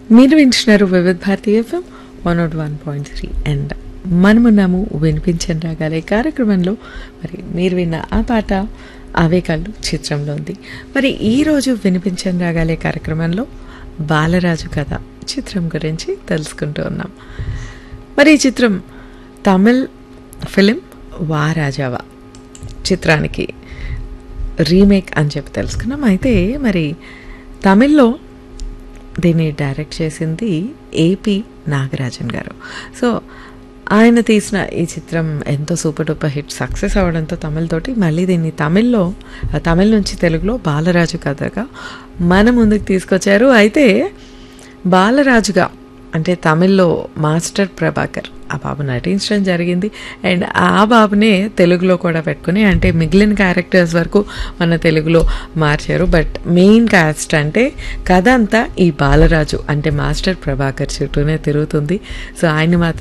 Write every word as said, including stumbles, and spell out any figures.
మీరు వింటున్నారు వివిధ Bharati FM one not one point three and మనమున్నాము వినిపించని రాగాలే కార్యక్రమంలో. మరి మీరు విన్న ఆ పాట ఆవేకాలు చిత్రంలో ఉంది. మరి ఈరోజు వినిపించని రాగాలే కార్యక్రమంలో బాలరాజు కథ చిత్రం గురించి తెలుసుకుంటూ ఉన్నాం. మరి ఈ చిత్రం తమిళ్ ఫిలిం వా రాజావా చిత్రానికి రీమేక్ అని చెప్పి తెలుసుకున్నాం. అయితే మరి తమిళ్లో దీన్ని డైరెక్ట్ చేసింది ఏపీ నాగరాజన్ గారు. సో ఆయన తీసిన ఈ చిత్రం ఎంతో సూపర్ డూపర్ హిట్ సక్సెస్ అవ్వడంతో తమిళ్తోటి మళ్ళీ దీన్ని తమిళ్లో తమిళ్ నుంచి తెలుగులో బాలరాజు కథగా మన ముందుకు తీసుకొచ్చారు. అయితే బాలరాజుగా అంటే తమిళ్లో మాస్టర్ ప్రభాకర్ ఆ బాబు నటించడం జరిగింది. అండ్ ఆ బాబునే తెలుగులో కూడా పెట్టుకుని అంటే మిగిలిన క్యారెక్టర్స్ వరకు మన తెలుగులో మార్చారు. బట్ మెయిన్ క్యాస్ట్ అంటే కథ అంతా ఈ బాలరాజు అంటే మాస్టర్ ప్రభాకర్ చుట్టూనే తిరుగుతుంది. సో ఆయన మాత్రం